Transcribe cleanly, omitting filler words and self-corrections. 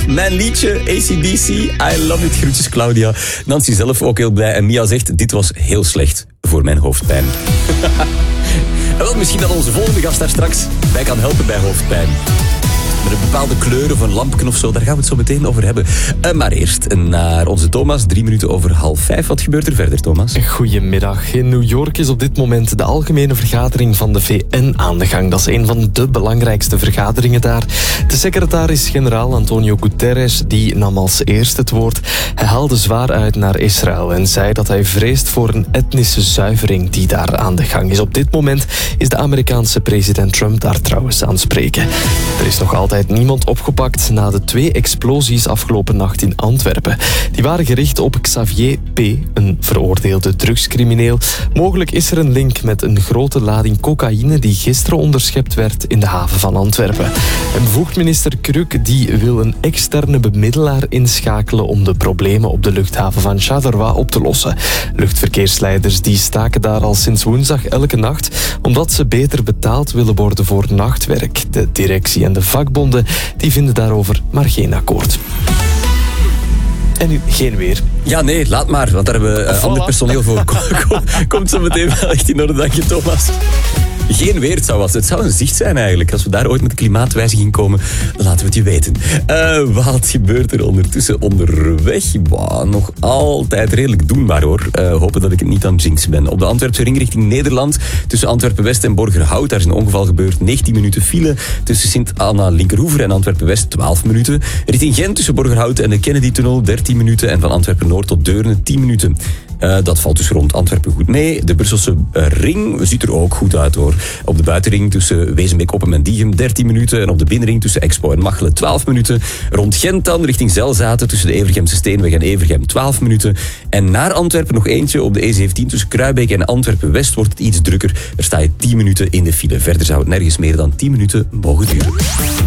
Mijn liedje, AC/DC, I love it. Groetjes Claudia. Nancy zelf ook heel blij. En Mia zegt, dit was heel slecht voor mijn hoofdpijn. En wel, misschien dat onze volgende gast daar straks bij kan helpen bij hoofdpijn. Met een bepaalde kleur of een lampje of zo, daar gaan we het zo meteen over hebben. Maar eerst naar onze Thomas, 5:03. Wat gebeurt er verder, Thomas? Goedemiddag. In New York is op dit moment de algemene vergadering van de VN aan de gang. Dat is een van de belangrijkste vergaderingen daar. De secretaris-generaal Antonio Guterres die nam als eerste het woord. Hij haalde zwaar uit naar Israël en zei dat hij vreest voor een etnische zuivering die daar aan de gang is. Op dit moment is de Amerikaanse president Trump daar trouwens aan het spreken. Er is nog altijd niemand opgepakt na de 2 explosies afgelopen nacht in Antwerpen. Die waren gericht op Xavier P., een veroordeelde drugscrimineel. Mogelijk is er een link met een grote lading cocaïne die gisteren onderschept werd in de haven van Antwerpen. En bevoegd minister Kruk die wil een externe bemiddelaar inschakelen om de problemen op de luchthaven van Charleroi op te lossen. Luchtverkeersleiders die staken daar al sinds woensdag elke nacht omdat ze beter betaald willen worden voor nachtwerk. De directie en de vakbonden die vinden daarover maar geen akkoord. En nu geen weer. Ja, nee, laat maar, want daar hebben we ander personeel voor. Komt zo meteen wel echt in orde, dank je, Thomas. Geen weer, het zou een zicht zijn eigenlijk. Als we daar ooit met de klimaatwijziging komen, dan laten we het je weten. Wat gebeurt er ondertussen onderweg? Nog altijd redelijk doenbaar hoor. Hopen dat ik het niet aan het jinxen ben. Op de Antwerpse ring richting Nederland, tussen Antwerpen-West en Borgerhout, daar is een ongeval gebeurd. 19 minuten file tussen Sint-Anna-Linkerhoever en Antwerpen-West, 12 minuten. Richting Gent tussen Borgerhout en de Kennedy-tunnel, 13 minuten. En van Antwerpen-Noord tot Deurne, 10 minuten. Dat valt dus rond Antwerpen goed mee. De Brusselse ring ziet er ook goed uit hoor. Op de buitenring tussen Wezenbeek-Oppem en Diegem 13 minuten. En op de binnenring tussen Expo en Machelen 12 minuten. Rond Gent dan richting Zelzaten tussen de Evergemse Steenweg en Evergem 12 minuten. En naar Antwerpen nog eentje op de E17 tussen Kruibeek en Antwerpen-West wordt het iets drukker. Er sta je 10 minuten in de file. Verder zou het nergens meer dan 10 minuten mogen duren.